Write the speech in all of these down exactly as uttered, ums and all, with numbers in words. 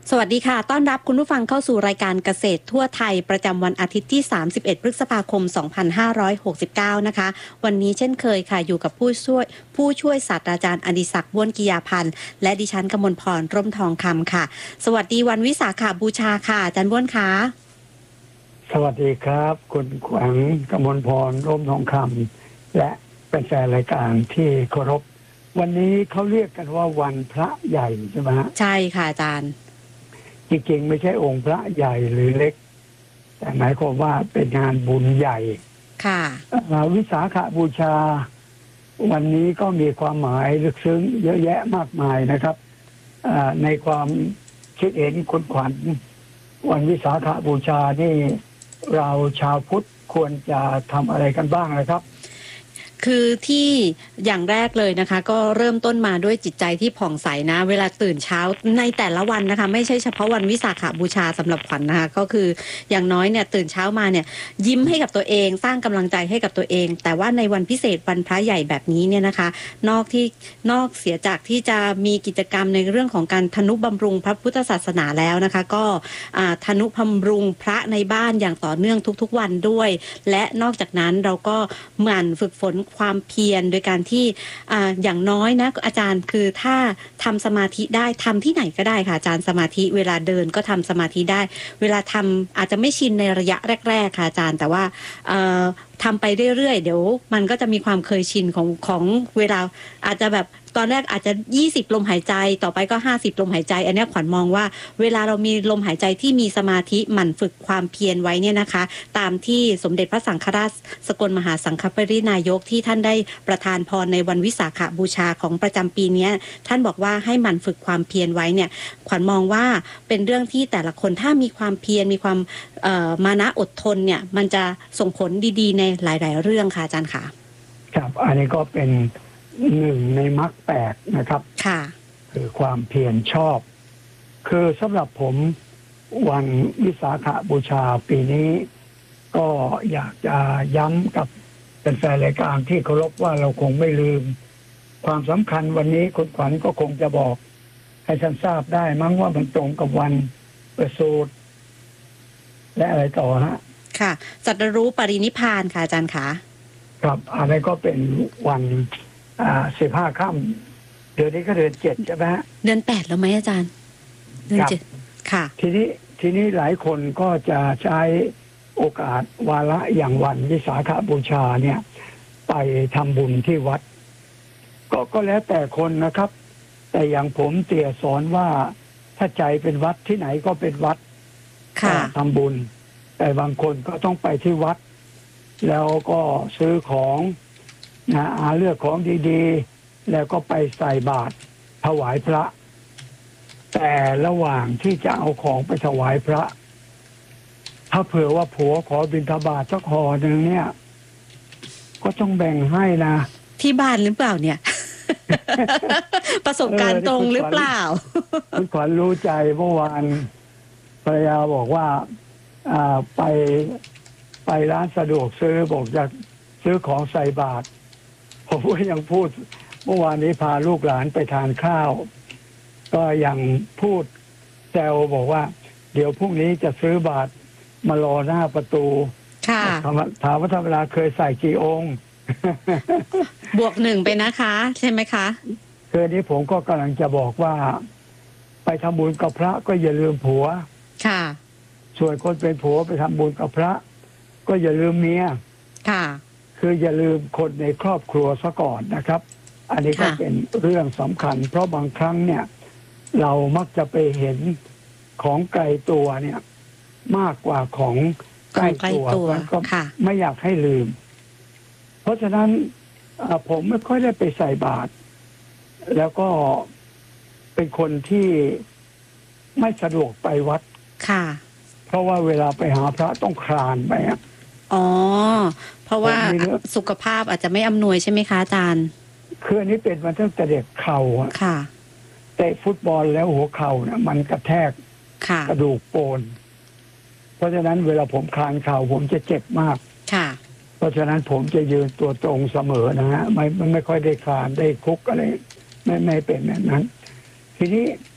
สวัสดีค่ะต้อนรับคุณผู้ฟังเข้าสู่รายการเกษตรทั่วไทยประจำวันอาทิตย์ที่สามสิบเอ็ดพฤษภาคมสองพันห้าร้อยหกสิบเก้านะคะวันนี้เช่นเคยค่ะอยู่กับผู้ช่วยผู้ช่วยศาสตราจารย์อดิศักดิ์บ้วนกิยาพันธ์และดิฉันกมลพรร่มทองคำค่ะสวัสดีวันวิสาขบูชาค่ะอาจารย์บ้วนคะสวัสดีครับคุณขวัญกมลพรร่มทองคำและเป็นแฟนรายการที่เคารพวันนี้เขาเรียกกันว่าวันพระใหญ่ใช่ไหมฮะใช่ค่ะอาจารย์จริงๆไม่ใช่องค์พระใหญ่หรือเล็กแต่หมายความว่าเป็นงานบุญใหญ่ค่ะวิสาขบูชาวันนี้ก็มีความหมายลึกซึ้งเยอะแยะมากมายนะครับในความคิดเห็นคุณขวัญวันวิสาขบูชานี่เราชาวพุทธควรจะทำอะไรกันบ้างนะครับคือที่อย่างแรกเลยนะคะก็เริ่มต้นมาด้วยจิตใจที่ผ่องใสนะเวลาตื่นเช้าในแต่ละวันนะคะไม่ใช่เฉพาะวันวิสาขบูชาสำหรับขวัญ นะคะก็คืออย่างน้อยเนี่ยตื่นเช้ามาเนี่ยยิ้มให้กับตัวเองสร้างกำลังใจให้กับตัวเองแต่ว่าในวันพิเศษวันพระใหญ่แบบนี้เนี่ยนะคะนอกที่นอกเสียจากที่จะมีกิจกรรมในเรื่องของการทนุบำรุงพระพุทธศาสนาแล้วนะคะก็ทนุบำรุงพระในบ้านอย่างต่อเนื่องทุกๆวันด้วยและนอกจากนั้นเราก็หมั่นฝึกฝนความเพียรโดยการที่ อ, อย่างน้อยนะอาจารย์คือถ้าทำสมาธิได้ทำที่ไหนก็ได้ค่ะอาจารย์สมาธิเวลาเดินก็ทำสมาธิได้เวลาทำอาจจะไม่ชินในระยะแรกๆค่ะอาจารย์แต่ว่าทำไปเรื่อยๆเดี๋ยวมันก็จะมีความเคยชินของของเวลาอาจจะแบบตอนแรกอาจจะยี่สิบลมหายใจต่อไปก็ห้าสิบลมหายใจอันนี้ขวัญมองว่าเวลาเรามีลมหายใจที่มีสมาธิหมั่นฝึกความเพียรไว้เนี่ยนะคะตามที่สมเด็จพระสังฆราชสกลมหาสังฆปรินายกที่ท่านได้ประทานพรในวันวิสาขบูชาของประจำปีนี้ท่านบอกว่าให้หมั่นฝึกความเพียรไว้เนี่ยขวัญมองว่าเป็นเรื่องที่แต่ละคนถ้ามีความเพียรมีความมานะอดทนเนี่ยมันจะส่งผลดีๆในหลายๆเรื่องค่ะอาจารย์ค่ะครับอันนี้ก็เป็นหนึ่งในมรรคแปดนะครับค่ะคือความเพียรชอบคือสำหรับผมวันวิสาขบูชาปีนี้ก็อยากจะย้ำกับเป็นแฟนรายการที่เคารพว่าเราคงไม่ลืมความสำคัญวันนี้คุณขวัญก็คงจะบอกให้ท่านทราบได้มั้งว่ามันตรงกับวันประสูติและอะไรต่อฮะค่ะสัตรู้ปรินิพพานค่ะอาจารย์ค่ะครับอันนี้ก็เป็นวันอ่าสิบห้าค่ำเดือนนี้ก็เดือนเจ็ดใช่ไหมฮะเดือนแปดแล้วไหมอาจารย์เดือนเจ็ดค่ะทีนี้ทีนี้หลายคนก็จะใช้โอกาสวาระอย่างวันวิสาขบูชาเนี่ยไปทำบุญที่วัดก็ก็แล้วแต่คนนะครับแต่อย่างผมเตี่ยสอนว่าถ้าใจเป็นวัดที่ไหนก็เป็นวัดทำบุญแต่บางคนก็ต้องไปที่วัดแล้วก็ซื้อของนะหาเลือกของดีๆแล้วก็ไปใส่บาตรถวายพระแต่ระหว่างที่จะเอาของไปถวายพระถ้าเผื่อว่าผัวขอบิณฑบาตสักห่อหนึ่งเนี่ยก็ต้องแบ่งให้นะที่บ้านหรือเปล่าเนี่ย ประสบการณ์ตรงหรือเปล่าคุณขวัญรู้ใจเมื่อวานภรรยาบอกว่าไปไปร้านสะดวกซื้อบอกจะซื้อของใส่บาตรผมก็ยังพูดเมื่อวานนี้พาลูกหลานไปทานข้าวก็ยังพูดแซวบอกว่าเดี๋ยวพรุ่งนี้จะซื้อบาตรมารอหน้าประตูถามว่าธรรมดาเคยใส่กี่องค์บวกหนึ่งไปนะคะใช่ไหมคะคือนี้ผมก็กำลังจะบอกว่าไปทำบุญกับพระก็อย่าลืมผัวค่ะส่วนคนเป็นผัวไปทำบุญกับพระก็อย่าลืมเมียค่ะคืออย่าลืมคนในครอบครัวซะก่อนนะครับอันนี้ก็เป็นเรื่องสำคัญเพราะบางครั้งเนี่ยเรามักจะไปเห็นของไกลตัวเนี่ยมากกว่าของใกล้ตัวก็ไม่อยากให้ลืมเพราะฉะนั้นผมไม่ค่อยได้ไปใส่บาตรแล้วก็เป็นคนที่ไม่สะดวกไปวัดค่ะเพราะว่าเวลาไปหาพระต้องคลานไปอ่ะอ๋อเพราะว่าสุขภาพอาจจะไม่อำนวยใช่ไหมคะอาจารย์คืออันนี้เป็นมาตั้งแต่เด็กเข่าอ่ะค่ะเตะฟุตบอลแล้วหัวเข่าเนี่ยมันกระแทกกระดูกโปนเพราะฉะนั้นเวลาผมคลานเข่าผมจะเจ็บมากค่ะเพราะฉะนั้นผมจะยืนตัวตรงเสมอนะฮะไม่ไม่ค่อยได้คลานได้คุกอะไรไม่ไม่เป็นแบบนั้นทีนี้ท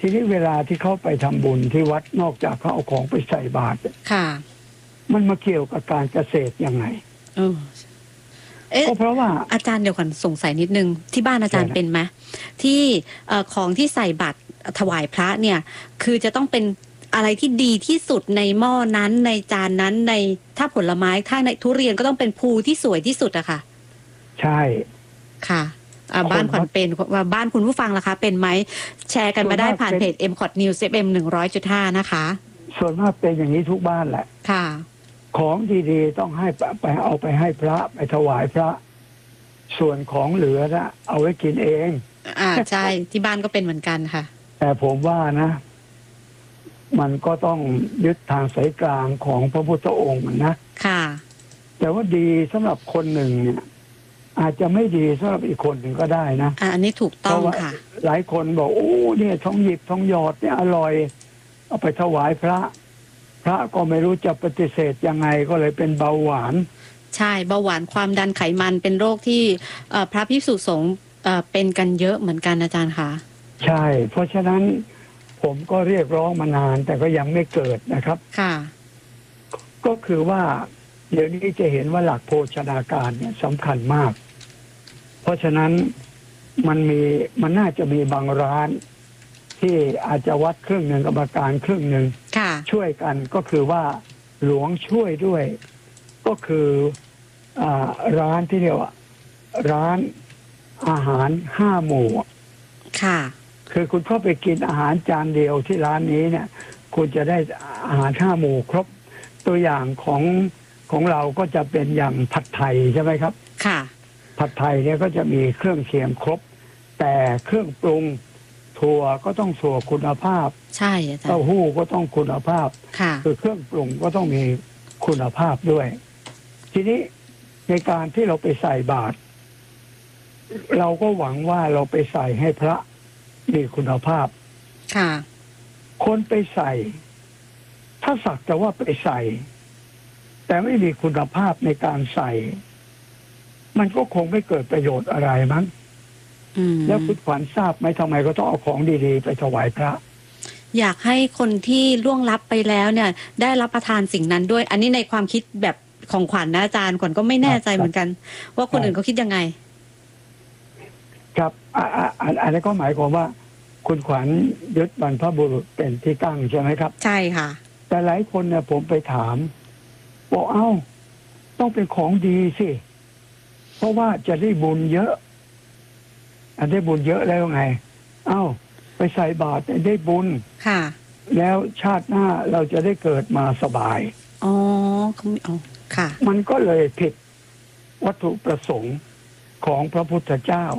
ทีนี้เวลาที่เขาไปทำบุญที่วัดนอกจากเขาเอาของไปใส่บาตรค่ะมันมาเกี่ยวกับการเกษตรยังไงเออเอ๊ะก็เพราะว่าอาจารย์เดี๋ยวก่อนสงสัยนิดนึงที่บ้านอาจารย์ใช่นะเป็นไหมที่เอ่อของที่ใส่บัตรถวายพระเนี่ย คือจะต้องเป็นอะไรที่ดีที่สุดในหม้อนั้นในจานนั้นในถ้าผลไม้ถ้าในทุเรียนก็ต้องเป็นภูที่สวยที่สุดอะค่ะใช่ค่ะอ่าคนบ้านขวัญเขาเป็นว่าบ้านคุณผู้ฟังล่ะคะ เป็นไหมแชร์กันมาได้ส่วนมากผ่านเป็นเพจ เอ็ม คอท News เอฟ เอ็ม หนึ่งร้อยจุดห้านะคะส่วนมากเป็นอย่างนี้ทุกบ้านแหละค่ะของดีๆต้องให้ไปไปเอาไปให้พระไปถวายพระ ส่วนของเหลือนะเอาไว้กินเองอ่าใช่ที่บ้านก็เป็นเหมือนกันค่ะแต่ผมว่านะ มันก็ต้องยึดทางสายกลางของพระพุทธองค์นะค่ะแต่ว่าดีสำหรับคนหนึ่งเนี่ย อาจจะไม่ดีสำหรับอีกคนหนึ่งก็ได้นะอ่าอันนี้ถูกต้องเพราะว่าค่ะหลายคนบอกโอ้เนี่ยทองหยิบทองหยอดเนี่ยอร่อย เอาไปถวายพระ พระก็ไม่รู้จะปฏิเสธยังไงก็เลยเป็นเบาหวานใช่เบาหวานความดันไขมันเป็นโรคที่เอ่อพระภิกษุสงฆ์เอ่อเป็นกันเยอะเหมือนกันอาจารย์ค่ะใช่ เพราะฉะนั้นผมก็เรียกร้องมานาน แต่ก็ยังไม่เกิดนะครับค่ะก็คือว่าเดี๋ยวนี้จะเห็นว่าหลักโภชนาการเนี่ยสำคัญมาก เพราะฉะนั้นมันมีมันน่าจะมีบางร้าน ที่อาจจะวัดครึ่งหนึ่งกรรมการครึ่งหนึ่งค่ะช่วยกันก็คือว่าหลวงช่วยด้วย ก็คืออาร้านที่เรียกว่าร้านอาหารห้าหมู่ค่ะคือคุณเข้าไปกินอาหารจานเดียวที่ร้านนี้เนี่ย คุณจะได้อาหารห้าหมู่ครบตัวอย่างของของเราก็จะเป็นอย่างผัดไทยใช่ไหมครับค่ะผัดไทยเนี่ยก็จะมีเครื่องเคียงครบ แต่เครื่องปรุงถั่วก็ต้องถั่วคุณภาพใช่อาจารเต้าย์หู้ก็ต้องคุณภาพค่ะคือเครื่องปรุงก็ต้องมีคุณภาพด้วย ทีนี้ในการที่เราไปใส่บาตรเราก็หวังว่าเราไปใส่ให้พระมีคุณภาพค่ะคนไปใส่ ถ้าสักแต่ว่าไปใส่ แต่ไม่มีคุณภาพในการใส่ มันก็คงไม่เกิดประโยชน์อะไรมั้งอืมแล้วคุณขวัญทราบไหมทำไมก็ต้องเอาของดีๆ ไปถวายพระอยากให้คนที่ล่วงลับไปแล้วเนี่ย ได้รับประทานสิ่งนั้นด้วย อันนี้ในความคิดแบบของขวัญนะอาจารย์ขวัญก็ไม่แน่ใจเหมือนกัน ว่าคนอื่นเขาคิดยังไงครับอ่าอ่าอ่าอันนี้ก็หมายความว่า คุณขวัญยึดบรรพบุรุษเป็นที่ตั้งใช่ไหมครับใช่ค่ะแต่หลายคนเนี่ยผมไปถามบอกเอ้า ต้องเป็นของดีสิ เพราะว่าจะได้บุญเยอะ อันได้บุญเยอะแล้วไง เอ้า ไปใส่บาตรได้บุญค่ะแล้วชาติหน้าเราจะได้เกิดมาสบายอ๋อเขาไม่เอาค่ะมันก็เลยผิดวัตถุประสงค์ของพระพุทธเจ้า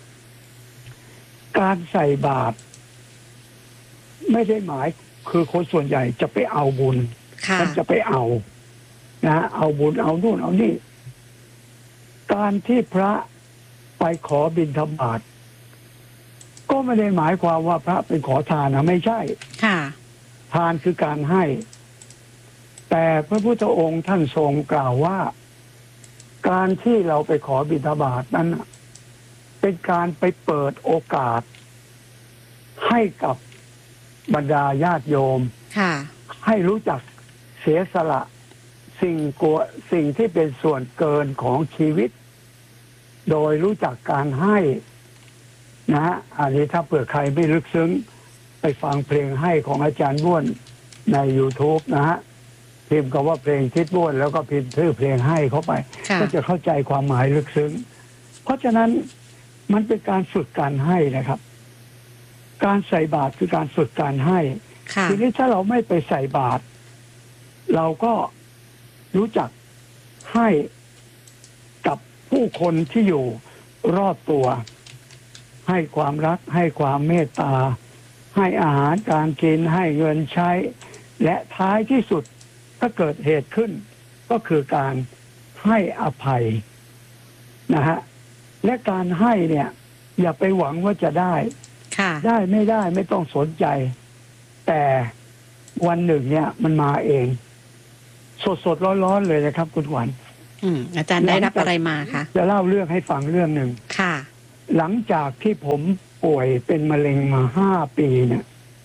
การใส่บาตรไม่ได้หมายคือคนส่วนใหญ่จะไปเอาบุญค่ะมันจะไปเอานะเอาบุญเอานู่นเอานี่ การที่พระไปขอบิณฑบาตก็ไม่ได้หมายความว่าพระเป็นขอทานนะไม่ใช่ค่ะทานคือการให้ แต่พระพุทธองค์ท่านทรงกล่าวว่า การที่เราไปขอบิณฑบาตนั้นน่ะเป็นการไปเปิดโอกาส ให้กับบรรดาญาติโยมค่ะให้รู้จักเสียสละสิ่งกลัวสิ่งที่เป็นส่วนเกินของชีวิต โดยรู้จักการให้นะฮะอันนี้ถ้าเผื่อใครไม่ลึกซึ้งไปฟังเพลงให้ของอาจารย์บ้วนใน YouTube นะฮะพิมพ์คำว่าเพลงทิศบ้วนแล้วก็พิมพ์ชื่อเพลงให้เข้าไปค่ะก็จะเข้าใจความหมายลึกซึ้ง เพราะฉะนั้นมันเป็นการฝึกการให้นะครับ การใส่บาตรคือการฝึกการให้ค่ะทีนี้ถ้าเราไม่ไปใส่บาตรเราก็รู้จักให้กับผู้คนที่อยู่รอบตัว ให้ความรักให้ความเมตตา ให้อาหารการกินให้เงินใช้ และท้ายที่สุดถ้าเกิดเหตุขึ้น ก็คือการให้อภัยนะฮะและการให้เนี่ย อย่าไปหวังว่าจะได้ค่ะได้ไม่ได้ไม่ต้องสนใจ แต่วันหนึ่งเนี่ยมันมาเอง สดสดร้อนร้อนๆเลยนะครับคุณขวัญอืมอาจารย์ได้รับอะไรมาคะจะเล่าเรื่องให้ฟังเรื่องหนึ่งค่ะหลังจากที่ผมป่วยเป็นมะเร็งมาห้าปีเนี่ย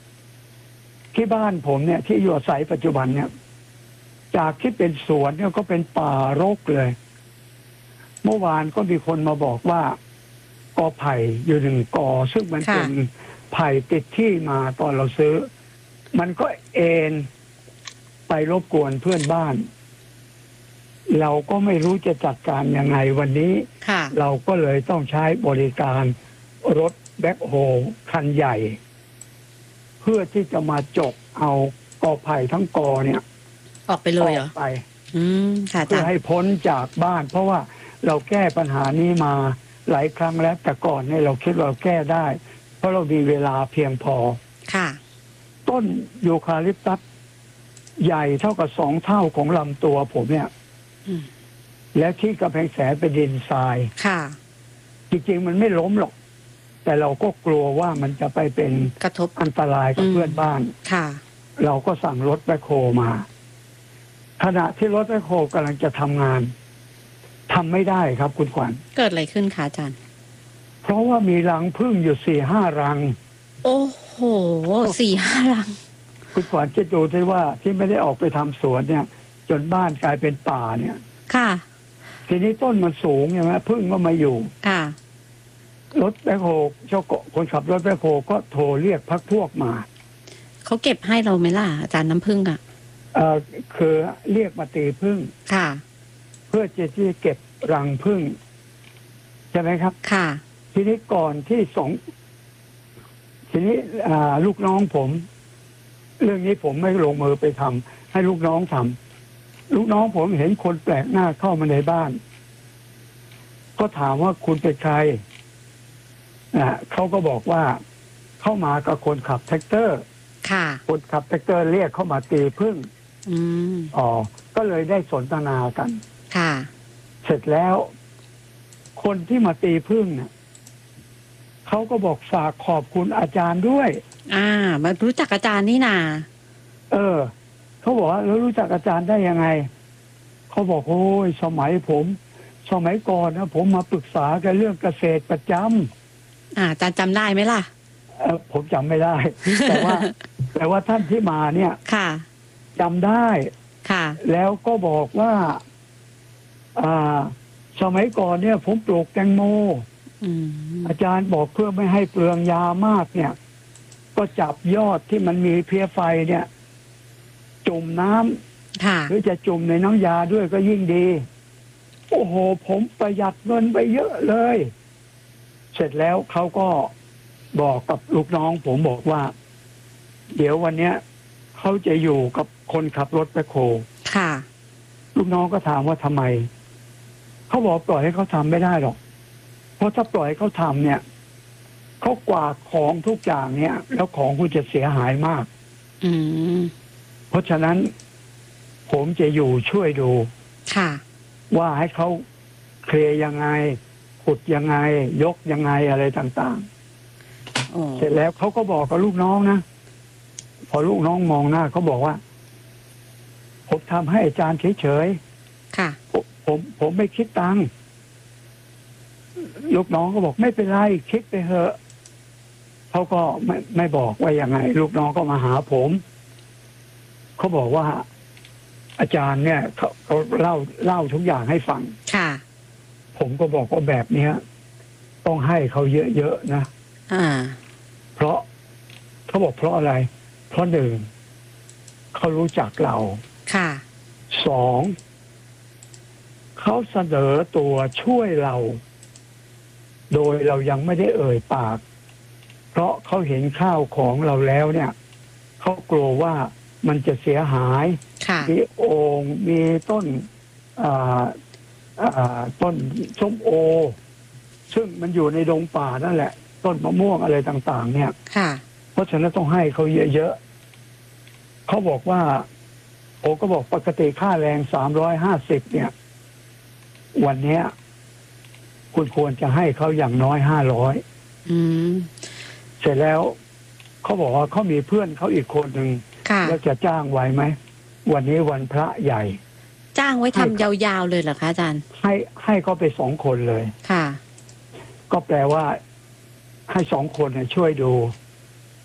ที่บ้านผมเนี่ยที่อยู่อาศัยปัจจุบันเนี่ย จากที่เป็นสวนเนี่ยก็เป็นป่ารกเลย เมื่อวานก็มีคนมาบอกว่ากอไผ่อยู่หนึ่งกอซึ่งมันเป็นไผ่ติดที่มาตอนเราซื้อ มันก็เอ็นไปรบกวนเพื่อนบ้าน เราก็ไม่รู้จะจัดการยังไงวันนี้ เราก็เลยต้องใช้บริการรถแบ็คโฮลคันใหญ่ เพื่อที่จะมาจกเอากอไผ่ทั้งกอเนี่ยออกไปเลยเหรอออกไปอืมค่ะอาเพื่จาอรย์ให้พ้นจากบ้าน เพราะว่าเราแก้ปัญหานี้มาหลายครั้งแล้วแต่ก่อนเนี่ยเราคิดว่าเราแก้ได้ เพราะเรามีเวลาเพียงพอค่ะต้นยูคาลิปตัสใหญ่เท่ากับสองเท่าของลำตัวผมเนี่ยอืมและที่กำแพงแสนเป็นดินทรายค่ะจริงๆมันไม่ล้มหรอก แต่เราก็กลัวว่ามันจะไปเป็นกระทบอันตรายกับอืมเพื่อนบ้านค่ะเราก็สั่งรถแบ็คโฮมา ขณะที่รถแบ็คโฮกำลังจะทำงานทำไม่ได้ครับคุณขวัญเกิดอะไรขึ้นคะอาจารย์เพราะว่ามีรังผึ้งอยู่สี่ห้ารังโอ้โหสี่ห้ารังคุณขวัญจะดูได้ว่าที่ไม่ได้ออกไปทำสวนเนี่ย จนบ้านกลายเป็นป่าเนี่ยค่ะทีนี้ต้นมันสูงใช่ไหมผึ้งก็มาอยู่ค่ะรถแบ็คโฮเจ้าคนขับรถแบ็คโฮก็โทรเรียกพักพวกมาเขาเก็บให้เราไหมล่ะอาจารย์น้ำผึ้งอ่ะเอ่อคือเรียกมาตีผึ้งค่ะเพื่อจะที่เก็บรังผึ้งใช่ไหมครับค่ะทีนี้ก่อนที่สองทีนี้อ่าลูกน้องผม เรื่องนี้ผมไม่ลงมือไปทำให้ลูกน้องทำลูกน้องผมเห็นคนแปลกหน้าเข้ามาในบ้าน ก็ถามว่าคุณเป็นใครอ่าเขาก็บอกว่าเข้ามากับคนขับแท็กเตอร์ค่ะคนขับแท็กเตอร์เรียกเข้ามาตีพึ่งอืมอ๋อก็เลยได้สนทนากันค่ะเสร็จแล้ว คนที่มาตีพึ่งเนี่ยเขาก็บอกฝากขอบคุณอาจารย์ด้วยอ่ามารู้จักอาจารย์นี่นาเออเขาบอกว่าแล้วรู้จักอาจารย์ได้ยังไงเขาบอกโอ้ยสมัยผม สมัยก่อนนะผมมาปรึกษากันเรื่องเกษตรประจำอ่าอาจารย์จำได้ไหมล่ะเออผมจำไม่ได้ แต่ว่า แต่ว่าท่านที่มาเนี่ยค่ะจำได้ค่ะแล้วก็บอกว่า อ่า สมัยก่อนเนี่ย ผมปลูกแตงโมอืมอาจารย์บอกเพื่อไม่ให้เปลืองยามากเนี่ย ก็จับยอดที่มันมีเพลี้ยไฟเนี่ย จุ่มน้ำค่ะหรือจะจุ่มในน้ำยาด้วยก็ยิ่งดี โอ้โห ผมประหยัดเงินไปเยอะเลย เสร็จแล้วเขาก็บอกกับลูกน้องผมบอกว่า เดี๋ยววันเนี้ยเขาจะอยู่กับคนขับรถแบ็คโฮค่ะลูกน้องก็ถามว่าทำไม เขาบอกปล่อยให้เขาทำไม่ได้หรอก เพราะถ้าปล่อยให้เขาทำเนี่ยเขากวาดของทุกอย่างเนี่ย แล้วของคุณจะเสียหายมากอืมเพราะฉะนั้นผมจะอยู่ช่วยดูค่ะว่าให้เขาเคลียร์ยังไงขุดยังไง ยกยังไงอะไรต่างโอ้ๆ เสร็จแล้วเขาก็บอกกับลูกน้องนะพอลูกน้องมองหน้าเขาบอกว่า ผมทำให้อาจารย์เฉยค่ะๆผมผมผมไม่คิดตังค์ลูกน้องก็บอกไม่เป็นไรคิดไปเถอะเขาก็ไม่ไม่บอกว่ายังไง ลูกน้องก็มาหาผมเขาบอกว่า อาจารย์เนี่ยเขาเขาเล่าเล่าทุกอย่างให้ฟังค่ะผมก็บอกว่าแบบเนี้ยต้องให้เขาเยอะๆนะอ่าเพราะเขาบอกเพราะอะไร เพราะหนึ่งเขารู้จักเราค่ะสองเขาเสนอตัวช่วยเรา โดยเรายังไม่ได้เอ่ยปาก เพราะเขาเห็นข้าวของเราแล้วเนี่ยเขากลัวว่ามันจะเสียหายค่ะมีโอ่งมีต้นอ่าอ่าต้นส้มโอ ซึ่งมันอยู่ในดงป่านั่นแหละ ต้นมะม่วงอะไรต่างๆ เนี่ยค่ะเพราะฉะนั้นต้องให้เขาเยอะๆเขาบอกว่าโอ้ก็บอกปกติค่าแรงสามร้อยห้าสิบเนี่ย วันเนี้ย คุณควรจะให้เขาอย่างน้อยห้าร้อยอืมเสร็จแล้วเขาบอกว่าเขามีเพื่อนเขาอีกคนหนึ่งค่ะแล้วจะจ้างไหวไหมวันนี้วันพระใหญ่จ้างไว้ทำยาวๆเลยเหรอคะอาจารย์ให้ให้เขาไปสองคนเลยค่ะก็แปลว่าให้สองคนเนี่ยช่วยดู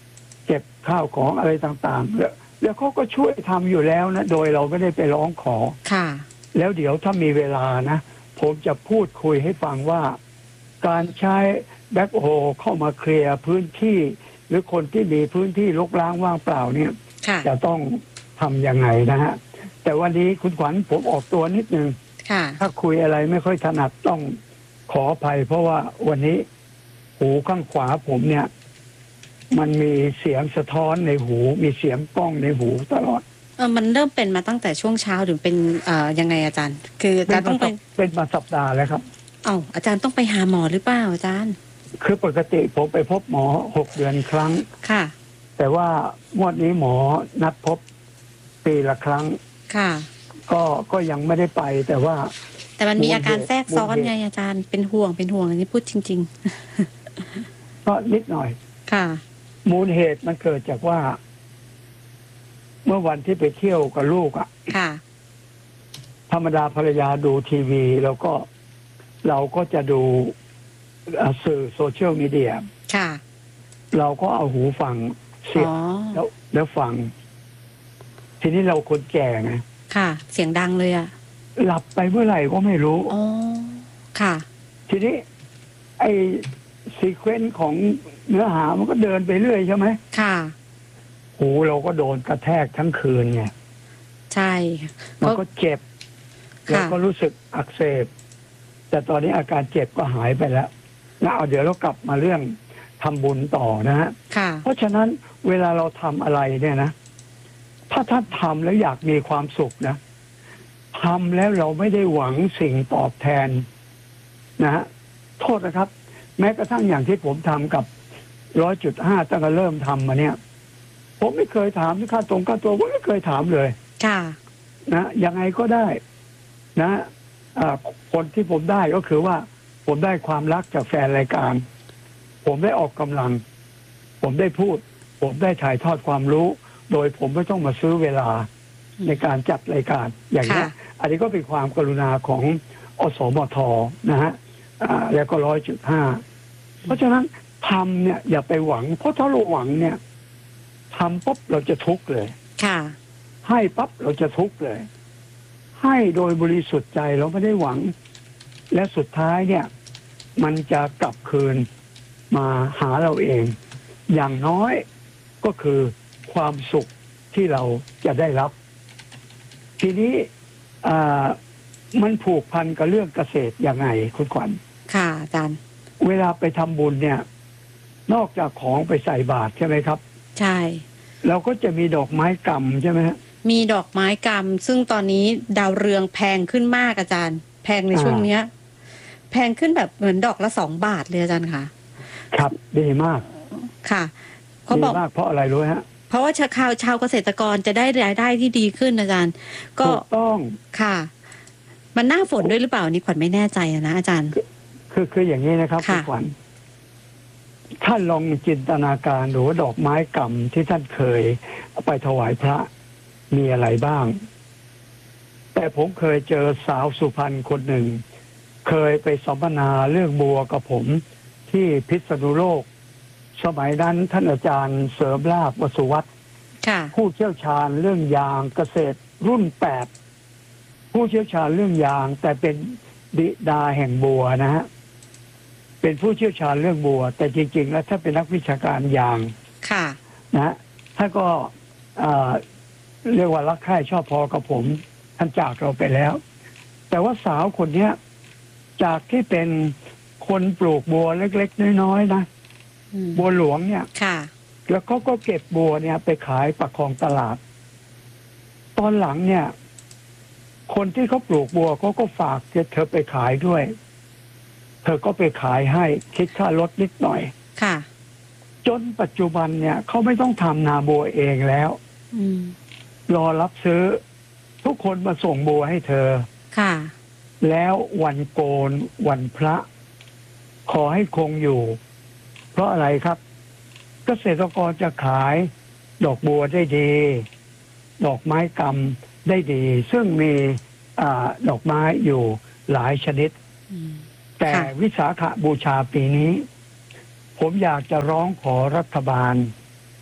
เก็บข้าวของอะไรต่างๆแล้วแล้วเขาก็ช่วยทำอยู่แล้วนะโดยเราไม่ได้ไปร้องขอค่ะแล้วเดี๋ยวถ้ามีเวลานะผมจะพูดคุยให้ฟังว่า การใช้แบ็คโฮเข้ามาเคลียร์พื้นที่ หรือคนที่มีพื้นที่รกร้างว่างเปล่าเนี่ยค่ะจะต้องทำยังไงนะฮะแต่วันนี้คุณขวัญผมออกตัวนิดนึงค่ะถ้าคุยอะไรไม่ค่อยถนัดต้องขออภัย เพราะว่าวันนี้หูข้างขวาผมเนี่ย มันมีเสียงสะท้อนในหู มีเสียงกล้องในหูตลอดเออมันเริ่มเป็นมาตั้งแต่ช่วงเช้าหรือเป็นเอ่อยังไงอาจารย์ คืออาจารย์ต้องไปเป็นมาสัปดาห์แล้วครับเอ้าอาจารย์ต้องไปหาหมอหรือเปล่าอาจารย์คือปกติผมไปพบหมอหกเดือนครั้งค่ะแต่ว่างวดนี้หมอนัดพบปีละครั้งค่ะก็ก็ยังไม่ได้ไปแต่ว่าแต่มันมีอาการแทรกซ้อนมูลเหตุไงอาจารย์ เป็นห่วงเป็นห่วงอันนี้พูดจริงก็นิดหน่อยๆ ค่ะมูลเหตุมันเกิดจากว่า เมื่อวันที่ไปเที่ยวกับลูกอะค่ะธรรมดาภรรยาดูทีวี แล้วก็เราก็จะดูเอ่อสื่อโซเชียลมีเดียค่ะเราก็เอาหูฟังเสียบอ๋อแล้วแล้วฟัง ทีนี้เราคนแก่ไงค่ะ เสียงดังเลยอ่ะหลับไปเมื่อไหร่ก็ไม่รู้อ๋อ ค่ะทีนี้ ไอ้ซีเควนซ์ของเนื้อหามันก็เดินไปเรื่อยใช่ไหมค่ะหูเราก็โดนกระแทกทั้งคืนไงใช่มันก็เจ็บค่ะแล้วก็รู้สึกอักเสบ แต่ตอนนี้อาการเจ็บก็หายไปแล้วนะเอาเดี๋ยวเรากลับมาเรื่องทำบุญต่อนะฮะค่ะเพราะฉะนั้นเวลาเราทำอะไรเนี่ยนะ ถ้าท่านทำแล้วอยากมีความสุขนะทำแล้วเราไม่ได้หวังสิ่งตอบแทนนะฮะโทษนะครับ แม้กระทั่งอย่างที่ผมทำกับร้อยจุดห้าตั้งแต่เริ่มทำมาเนี่ย ผมไม่เคยถามค่าตรงค่าตัวผมไม่เคยถามเลยค่ะนะยังไงก็ได้นะอ่าคนที่ผมได้ก็คือว่า ผมได้ความรักจากแฟนรายการ ผมได้ออกกำลัง ผมได้พูด ผมได้ถ่ายทอดความรู้ โดยผมไม่ต้องมาซื้อเวลาในการจัดรายการอย่างนี้ค่ะอันนี้ก็เป็นความกรุณาของอสมทนะฮะอ่าแล้วก็ร้อยจุดห้าเพราะฉะนั้นทำเนี่ยอย่าไปหวัง เพราะถ้าเราหวังเนี่ยทำปุ๊บเราจะทุกข์เลยค่ะให้ปั๊บเราจะทุกข์เลย ให้โดยบริสุทธิ์ใจเราไม่ได้หวัง และสุดท้ายเนี่ย มันจะกลับคืนมาหาเราเอง อย่างน้อยก็คือความสุขที่เราจะได้รับ ทีนี้อ่ามันผูกพันกับเรื่องเกษตรยังไงคุณขวัญค่ะอาจารย์เวลาไปทำบุญเนี่ย นอกจากของไปใส่บาตรใช่ไหมครับใช่เราก็จะมีดอกไม้กำใช่ไหมฮะมีดอกไม้กำซึ่งตอนนี้ดาวเรืองแพงขึ้นมากอาจารย์ แพงในช่วงเนี้ย แพงขึ้นแบบเหมือนดอกละสองบาทเลยอาจารย์ค่ะครับดีมากค่ะเขาดีบอกมากเพราะอะไรรู้ไหมฮะเพราะว่าชาวชาวเกษตรกรจะได้รายได้ที่ดีขึ้นอาจารย์ ก็ถูกต้องค่ะ มันหน้าฝนด้วยหรือเปล่านี่ขวัญไม่แน่ใจอะนะอาจารย์คือคืออย่างนี้นะครับคุค่ะณขวัญท่านลองจินตนาการดูว่าดอกไม้กำที่ท่านเคยเอาไปถวายพระมีอะไรบ้าง แต่ผมเคยเจอสาวสุพรรณคนหนึ่ง เคยไปสัมมนาเรื่องบัวกับผมที่พิษณุโลก สมัยนั้นท่านอาจารย์เสริมลาภวสุวัฒน์ค่ะผู้เชี่ยวชาญเรื่องยางเกษตรรุ่นแปดผู้เชี่ยวชาญเรื่องยาง แต่เป็นบิดาแห่งบัวนะฮะเป็นผู้เชี่ยวชาญเรื่องบัว แต่จริง ๆ แล้วถ้าเป็นนักวิชาการยางค่ะนะฮะท่านก็เอ่อเรียกว่ารักใคร่ชอบพอกับผม ท่านจากเราไปแล้ว แต่ว่าสาวคนเนี้ย จากที่เป็นคนปลูกบัวเล็ก ๆ น้อยๆนะอืมบัวหลวงเนี่ยค่ะแล้วเขาก็เก็บบัวเนี่ยไปขายปากคลองตลาด ตอนหลังเนี่ย คนที่เขาปลูกบัวเขาก็ฝากเธอไปขายด้วย เธอก็ไปขายให้คิดค่ารถนิดหน่อยค่ะจนปัจจุบันเนี่ยเขาไม่ต้องทำนาบัวเองแล้วอืมรอรับซื้อ ทุกคนมาส่งบัวให้เธอค่ะแล้ววันโกนวันพระ ขอให้คงอยู่ เพราะอะไรครับ เกษตรกรจะขายดอกบัวได้ดี ดอกไม้กำได้ดี ซึ่งมีอาดอกไม้อยู่หลายชนิดอืมแต่ค่ะวิสาขบูชาปีนี้ ผมอยากจะร้องขอรัฐบาล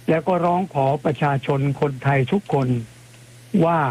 แล้วก็ร้องขอประชาชนคนไทยทุกคนว่า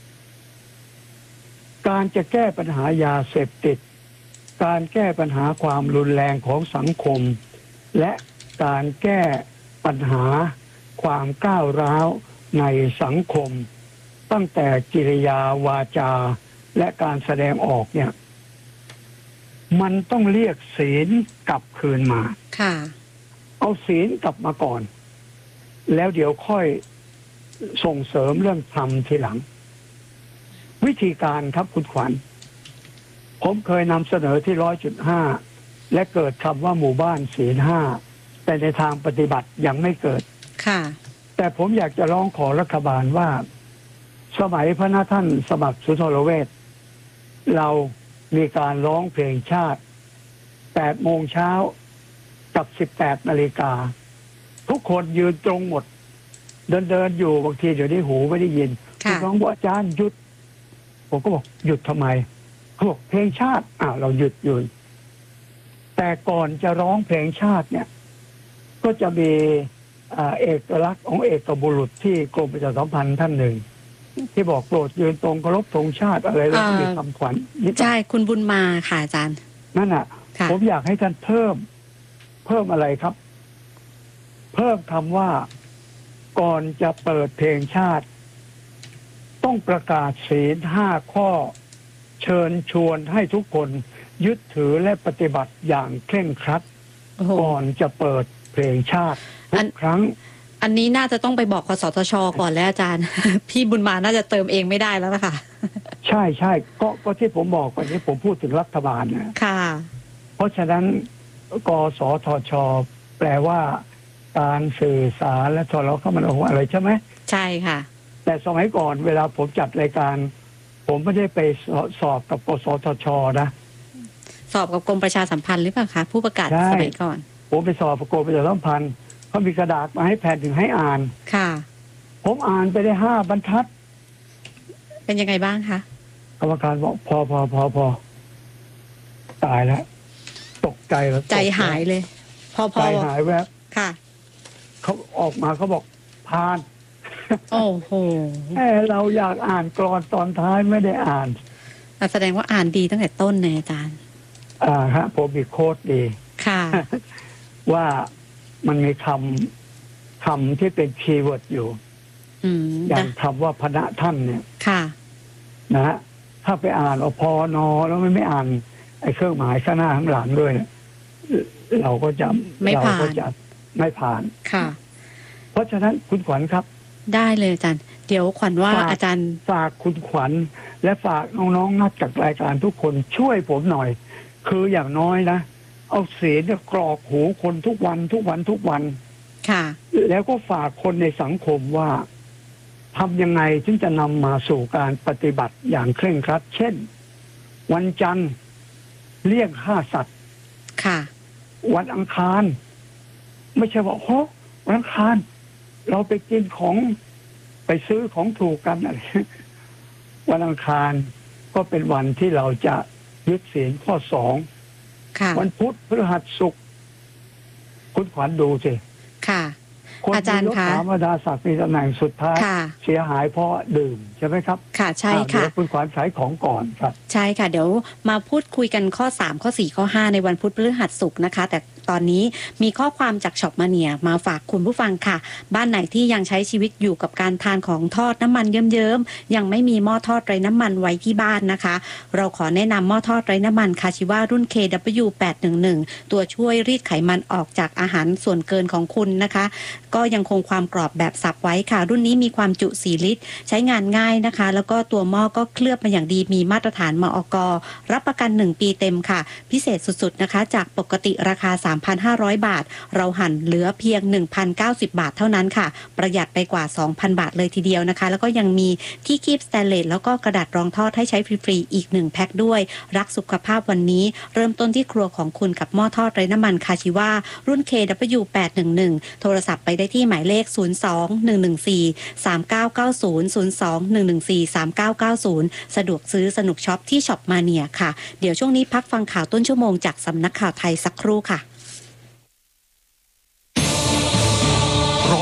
การจะแก้ปัญหายาเสพติดการแก้ปัญหาความรุนแรงของสังคมและการแก้ปัญหาความก้าวร้าวในสังคมตั้งแต่กิริยาวาจาและการแสดงออกเนี่ยมันต้องเรียกศีลกลับคืนมาค่ะเอาศีลกลับมาก่อนแล้วเดี๋ยวค่อยส่งเสริมเรื่องธรรมทีหลังวิธีการครับคุณขวัญผมเคยนำเสนอที่ร้อยจุดห้าและเกิดคำว่าหมู่บ้านศีลห้าแต่ในทางปฏิบัติยังไม่เกิดค่ะแต่ผมอยากจะร้องขอรัฐบาลว่าสมัยพระนาท่านสมัครสุนทรเวชเรามีการร้องเพลงชาติแปดโมงเช้ากับสิบแปดนาฬิกาทุกคนยืนตรงหมดเดินเดินอยู่บางทีเดี๋ยวนี้หูไม่ได้ยินคุณร้องว่าอาจารย์หยุดผมก็บอกหยุดทำไมเขาบอกเพลงชาติอ้าวเราหยุดหยุดแต่ก่อนจะร้องเพลงชาติเนี่ยก็จะมีเอกลักษณ์ของเอกบุรุษที่กรมประชาสัมพันธ์ท่านหนึ่งที่บอกโปรดยืนตรงเคารพธงชาติอะไรแล้วมีคำขวัญใช่คุณบุญมาค่ะอาจารย์นั่นน่ะผมอยากให้ท่านเพิ่มเพิ่มอะไรครับเพิ่มคำว่าก่อนจะเปิดเพลงชาติต้องประกาศศีลห้าข้อเชิญชวนให้ทุกคนยึดถือและปฏิบัติอย่างเคร่งครัดก่อนจะเปิดเพลงชาติทุกครั้งอันนี้น่าจะต้องไปบอกคสทช.ก่อนแล้วอาจารย์ พี่บุญมาน่าจะเติมเองไม่ได้แล้วนะคะใช่ใช่ก็ก็ที่ผมบอกวันนี้ผมพูดถึงรัฐบาลนะค่ะเพราะฉะนั้นกสทช.แปลว่าการสื่อสารและโทรคมนาคมอะไรใช่ไหมใช่ค่ะแต่สมัยก่อนเวลาผมจัดรายการผมไม่ได้ไปสอบกับกสทช.นะสอบกับกรมประชาสัมพันธ์หรือเปล่าคะผู้ประกาศสมัยก่อนผมไปสอบกับกรมประชาสัมพันธ์เขามีกระดาษมาให้แผ่นถึงให้อ่านค่ะผมอ่านไปได้ห้าบรรทัดเป็นยังไงบ้างคะกรรมการบอกพอพอพอพอตายแล้วตกใจแล้วใจหายเลยพอพอใจหายแวบค่ะเขาออกมาเขาบอกผ่านโอ้โหแค่เราอยากอ่านกรอนตอนท้ายไม่ได้อ่านแสดงว่าอ่านดีตั้งแต่ต้นเลยอาจารย์อ่าฮะผมมีโค้ดดีค่ะว่ามันมีคำคำที่เป็นคีย์เวิร์ดอยู่อย่างคำว่าพระท่านเนี่ยค่ะนะฮะถ้าไปอ่านอพอนอแล้วไม่ไม่อ่านไอ้เครื่องหมายข้างหน้าข้างหลังด้วยเราก็จะเราก็จะไม่ผ่านค่ะเพราะฉะนั้นคุณขวัญครับได้เลยอาจารย์เดี๋ยวขวัญว่าอาจารย์ฝากคุณขวัญและฝากน้องๆนักจัดรายการทุกคนช่วยผมหน่อยคืออย่างน้อยนะเอาเสียงเนี่ยกรอกหูคนทุกวันทุกวันทุกวันค่ะแล้วก็ฝากคนในสังคมว่าทำยังไงถึงจะนำมาสู่การปฏิบัติอย่างเคร่งครัดเช่นวันจันทร์เลี่ยงฆ่าสัตว์ค่ะวันอังคารไม่ใช่ว่าโอ้วันอังคารเราไปกินของไปซื้อของถูกกันอะไรวันอังคารก็เป็นวันที่เราจะยึดศีลข้อสองวันพุธพฤหัสศุกร์คุณขวัญดูสิค่ะอาจารย์คะคนมียศถาบรรดาศักดิ์มีตำแหน่งสุดท้ายเสียหายเพราะดื่มใช่ไหมครับค่ะใช่ค่ะคุณขวัญขายของก่อนครับใช่ค่ะเดี๋ยวมาพูดคุยกันข้อสามข้อสี่ข้อห้าในวันพุธพฤหัสศุกร์นะคะแต่ตอนนี้มีข้อความจากช็อปมาเนียมาฝากคุณผู้ฟังค่ะบ้านไหนที่ยังใช้ชีวิตอยู่กับการทานของทอดน้ำมันเยิ้มๆยังไม่มีหม้อทอดไร้น้ำมันไว้ที่บ้านนะคะเราขอแนะนำหม้อทอดไร้น้ำมันคาชิวารุ่น เค ดับเบิลยู แปดหนึ่งหนึ่ง ตัวช่วยรีดไขมันออกจากอาหารส่วนเกินของคุณนะคะก็ยังคงความกรอบแบบสับไว้ค่ะรุ่นนี้มีความจุสี่ลิตรใช้งานง่ายนะคะแล้วก็ตัวหม้อก็เคลือบมาอย่างดีมีมาตรฐานมอก.รับประกันหนึ่งปีเต็มค่ะพิเศษสุดๆนะคะจากปกติราคา สามพันห้าร้อย บาทเราหั่นเหลือเพียง หนึ่งพันเก้าสิบ บาทเท่านั้นค่ะประหยัดไปกว่า สองพัน บาทเลยทีเดียวนะคะแล้วก็ยังมีที่คีบสแตนเลสแล้วก็กระดาษรองทอดให้ใช้ฟรีๆอีกหนึ่งแพ็คด้วยรักสุขภาพวันนี้เริ่มต้นที่ครัวของคุณกับหม้อทอดไร้น้ำมันคาชิวารุ่น เค ดับเบิลยู แปดหนึ่งหนึ่ง โทรศัพท์ไปได้ที่หมายเลขศูนย์ สอง หนึ่ง หนึ่ง สี่ สาม เก้า เก้า ศูนย์ ศูนย์ สอง หนึ่ง หนึ่ง สี่ สาม เก้า เก้า ศูนย์สะดวกซื้อสนุกช็อปที่ช็อปมาเนียค่ะเดี๋ยวช่วงนี้พักฟังข่าวต้นชั่วโมงจากสำนักข่าวไทยสักครู่ค่ะร้อย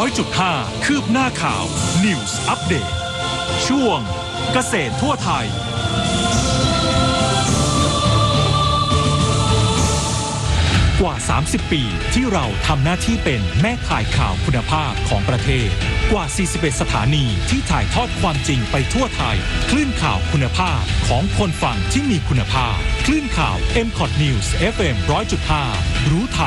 อยจุดห้า คืบหน้าข่าว News Update ช่วงเกษตรทั่วไทยกว่า สามสิบ ปีที่เราทำหน้าที่เป็นแม่ข่ายข่าวคุณภาพของประเทศกว่า สี่สิบเอ็ด สถานีที่ถ่ายทอดความจริงไปทั่วไทยคลื่นข่าวคุณภาพของคนฟังที่มีคุณภาพคลื่นข่าว เอ็ม คอท News เอฟ เอ็ม หนึ่งร้อยจุดห้า รู้ทัน